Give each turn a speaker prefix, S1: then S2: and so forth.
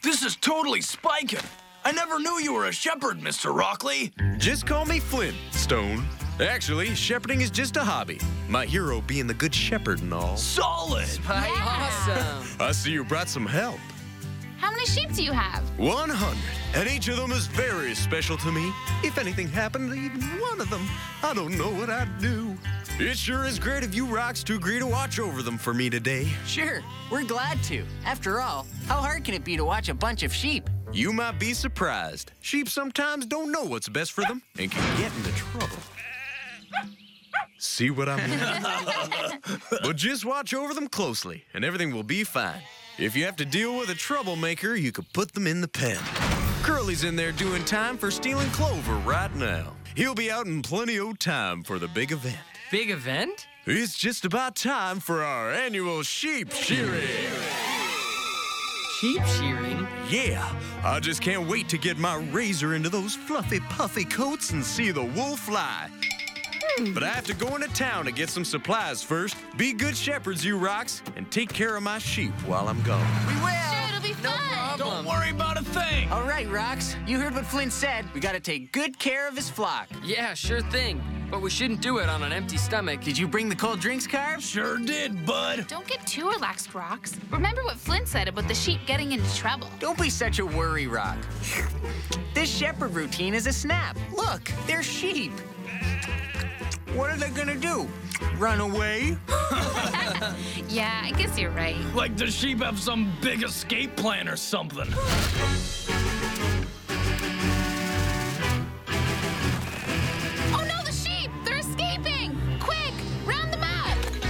S1: This is totally spiking. I never knew you were a shepherd, Mr. Rockley.
S2: Just call me Flint, Stone. Actually, shepherding is just a hobby. My hero being the good shepherd and all.
S1: Solid.
S3: Awesome.
S2: I see you brought some help.
S4: How many sheep do you have?
S2: 100. And each of them is very special to me. If anything happened to even one of them, I don't know what I'd do. It sure is great of you rocks to agree to watch over them for me today.
S3: Sure, we're glad to. After all, how hard can it be to watch a bunch of sheep?
S2: You might be surprised. Sheep sometimes don't know what's best for them and can get into trouble. See what I mean? But just watch over them closely, and everything will be fine. If you have to deal with a troublemaker, you could put them in the pen. Curly's in there doing time for stealing clover right now. He'll be out in plenty of time for the big event.
S5: Big event?
S2: It's just about time for our annual sheep shearing.
S5: Sheep shearing?
S2: Yeah, I just can't wait to get my razor into those fluffy, puffy coats and see the wool fly. But I have to go into town to get some supplies first. Be good shepherds, you rocks, and take care of my sheep while I'm gone.
S3: We will!
S4: Sure, it'll be fun.
S1: Don't worry about a thing.
S3: All right, Rox, you heard what Flint said. We gotta take good care of his flock.
S5: Yeah, sure thing. But we shouldn't do it on an empty stomach.
S3: Did you bring the cold drinks, Carb?
S1: Sure did, bud.
S4: Don't get too relaxed, Rocks. Remember what Flint said about the sheep getting into trouble.
S3: Don't be such a worry, Rock. This shepherd routine is a snap. Look, they're sheep. What are they gonna do? Run away?
S4: Yeah, I guess you're right.
S1: Like the sheep have some big escape plan or something.